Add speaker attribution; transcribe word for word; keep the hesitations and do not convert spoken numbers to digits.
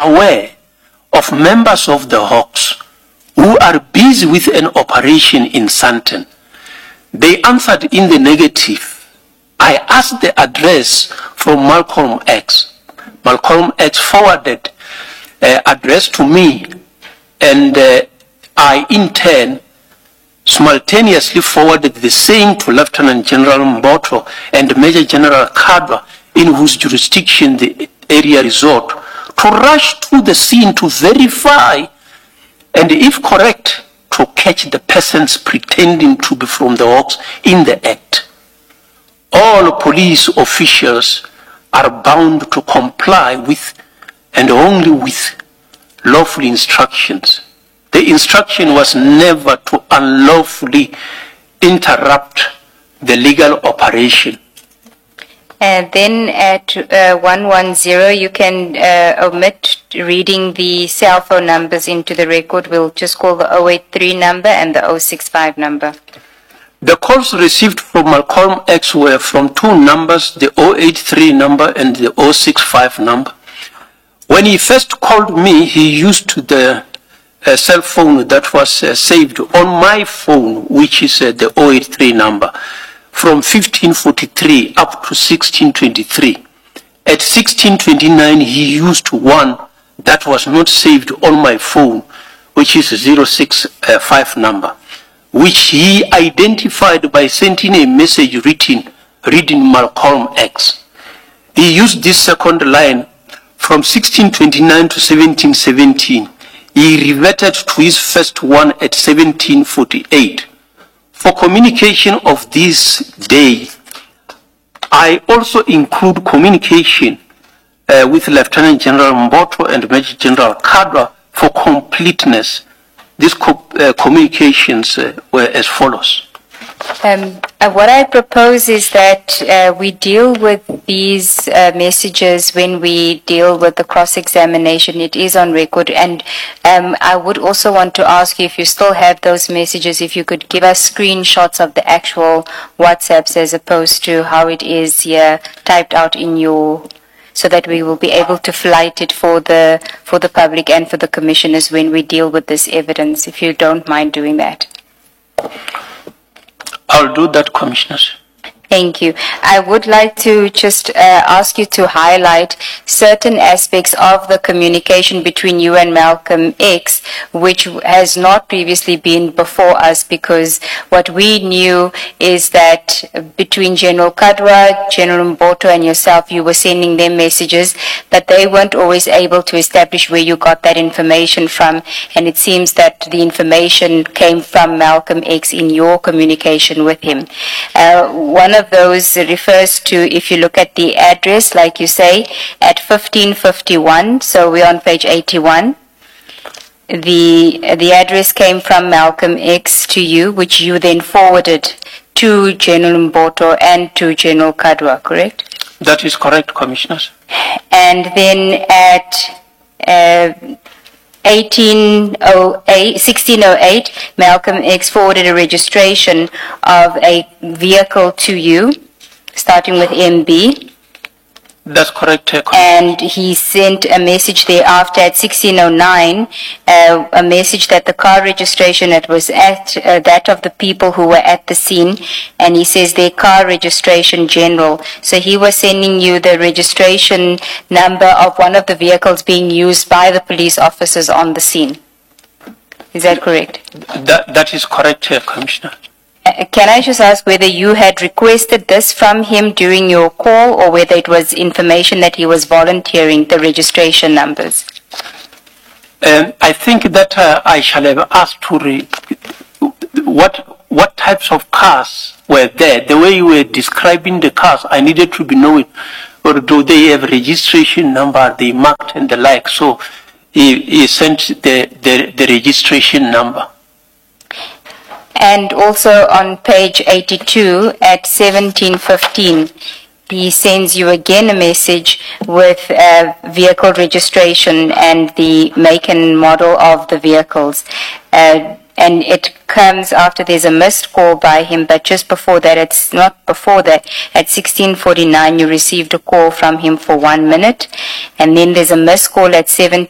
Speaker 1: aware of members of the Hawks who are busy with an operation in Sandton. They answered in the negative. I asked the address from Malcolm X. Malcolm X forwarded uh, address to me, and uh, I in turn simultaneously forwarded the same to Lieutenant General Mboto and Major General Kadwa, in whose jurisdiction the area resort, to rush to the scene to verify and, if correct, to catch the persons pretending to be from the Hawks in the act. All police officials are bound to comply with and only with lawful instructions. The instruction was never to unlawfully interrupt the legal operation.
Speaker 2: And then at uh, one one zero, you can uh, omit reading the cell phone numbers into the record. We'll just call the zero eight three number and the zero six five number.
Speaker 1: The calls received from Malcolm X were from two numbers, the zero eight three number and the zero six five number. When he first called me, he used the uh, cell phone that was uh, saved on my phone, which is uh, the zero eight three number, from fifteen forty-three up to sixteen twenty-three. At sixteen twenty-nine, he used one that was not saved on my phone, which is a zero six five number, which he identified by sending a message written, reading Malcolm X. He used this second line from sixteen twenty-nine to seventeen seventeen. He reverted to his first one at seventeen forty-eight. For communication of this day, I also include communication uh, with Lieutenant General Mboto and Major General Kadwa for completeness. These co uh, communications uh, were as follows.
Speaker 2: Um, uh, what I propose is that uh, we deal with these uh, messages when we deal with the cross-examination. It is on record, and um, I would also want to ask you, if you still have those messages, if you could give us screenshots of the actual WhatsApps as opposed to how it is here typed out in your, so that we will be able to flight it for the for the public and for the commissioners when we deal with this evidence, if you don't mind doing that.
Speaker 1: I'll do that, Commissioners.
Speaker 2: Thank you. I would like to just uh, ask you to highlight certain aspects of the communication between you and Malcolm X, which has not previously been before us, because what we knew is that between General Kadwa, General Mboto, and yourself, you were sending them messages, but they weren't always able to establish where you got that information from, and it seems that the information came from Malcolm X in your communication with him. Uh, one of those refers to, if you look at the address, like you say, at fifteen fifty-one, so we're on page eighty-one. The, the address came from Malcolm X to you, which you then forwarded to General Mboto and to General Kadwa, correct?
Speaker 1: That is correct, Commissioners.
Speaker 2: And then at uh, eighteen oh eight, sixteen oh eight, Malcolm X forwarded a registration of a vehicle to you, starting with M B.
Speaker 1: That's correct. Uh,
Speaker 2: and he sent a message thereafter at sixteen oh nine, uh, a message that the car registration that was at uh, that of the people who were at the scene, and he says their car registration general. So he was sending you the registration number of one of the vehicles being used by the police officers on the scene. Is that correct?
Speaker 1: That, that is correct, uh, Commissioner.
Speaker 2: Uh, can I just ask whether you had requested this from him during your call, or whether it was information that he was volunteering, the registration numbers?
Speaker 1: Um, I think that uh, I shall have asked to re what what types of cars were there. The way you were describing the cars, I needed to be knowing, or do they have registration number, are they marked and the like. So he, he sent the, the, the registration number.
Speaker 2: And also on page eighty-two at seventeen fifteen, he sends you again a message with uh, vehicle registration and the make and model of the vehicles. Uh, and it comes after there's a missed call by him, but just before that, it's not before that, at sixteen forty-nine, you received a call from him for one minute. And then there's a missed call at seventeen